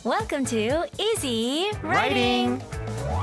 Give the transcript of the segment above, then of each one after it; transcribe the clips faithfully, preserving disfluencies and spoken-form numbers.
Welcome to Easy Writing. Writing.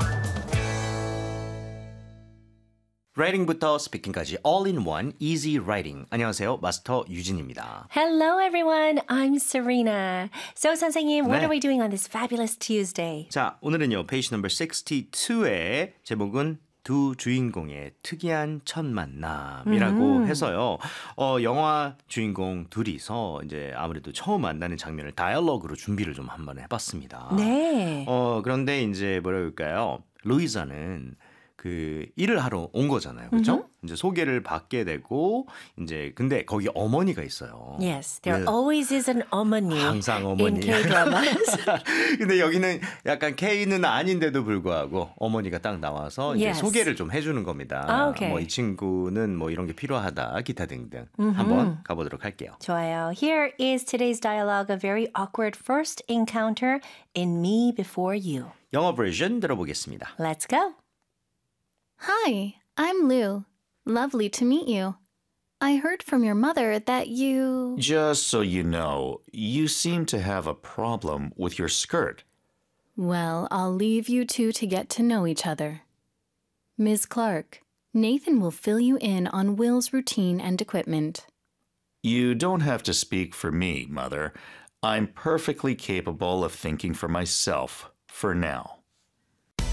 Writing부터 speaking까지 all in one easy writing. 안녕하세요. 마스터 유진입니다. Hello, everyone. I'm Serena. So, 선생님, what 네. are we doing on this fabulous Tuesday? 자, 오늘은요. 페이지 넘버 육십이의 제목은 두 주인공의 특이한 첫 만남이라고 해서요. 어, 영화 주인공 둘이서 이제 아무래도 처음 만나는 장면을 다이얼로그로 준비를 좀 한번 해봤습니다. 네. 어, 그런데 이제 뭐라 그럴까요? 루이자는 그 일을 하러 온 거잖아요. 그렇죠? 이제 소개를 받게 되고 이제 근데 거기 어머니가 있어요. Yes, there 네. always is an 어머니 항상 in 어머니. K-dramas. 근데 여기는 약간 K는 아닌데도 불구하고 어머니가 딱 나와서 이제 Yes. 소개를 좀 해주는 겁니다. 아, 오케이. 뭐 이 친구는 뭐 이런 게 필요하다, 기타 등등. 한번 가보도록 할게요. 좋아요. Here is today's dialogue, a very awkward first encounter in Me Before You. 영어 버전 들어보겠습니다. Let's go. Hi, I'm Lou. Lovely to meet you. I heard from your mother that you... Just so you know, you seem to have a problem with your skirt. Well, I'll leave you two to get to know each other. Miz Clark, Nathan will fill you in on Will's routine and equipment. You don't have to speak for me, Mother. I'm perfectly capable of thinking for myself, for now.